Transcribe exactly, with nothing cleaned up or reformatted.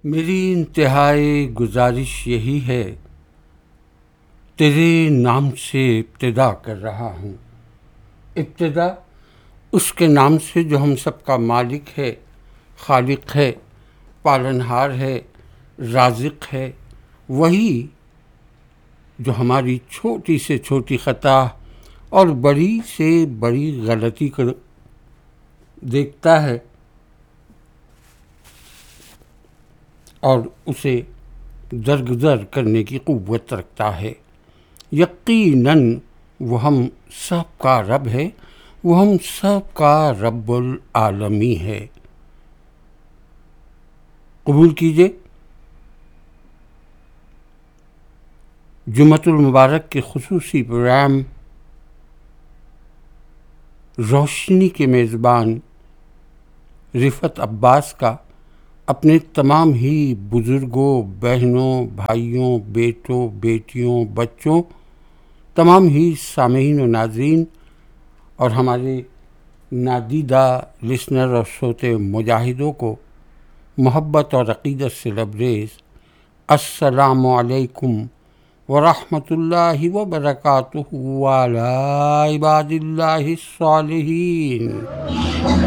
میری انتہائی گزارش یہی ہے، تیرے نام سے ابتدا کر رہا ہوں۔ ابتدا اس کے نام سے جو ہم سب کا مالک ہے، خالق ہے، پالنہار ہے، رازق ہے، وہی جو ہماری چھوٹی سے چھوٹی خطا اور بڑی سے بڑی غلطی کو دیکھتا ہے اور اسے درگزر کرنے کی قوت رکھتا ہے۔ یقیناً وہ ہم سب کا رب ہے، وہ ہم سب کا رب العالمین ہے۔ قبول کیجئے جمعۃ المبارک کے خصوصی پروگرام روشنی کے میزبان رفعت عباس کا اپنے تمام ہی بزرگوں، بہنوں، بھائیوں، بیٹوں، بیٹیوں، بچوں، تمام ہی سامعین و ناظرین اور ہمارے نادیدہ لسنر اور سوتے مجاہدوں کو محبت اور عقیدت سے لبریز السلام علیکم ورحمۃ اللہ وبرکاتہ وعلی عباد اللہ الصالحین۔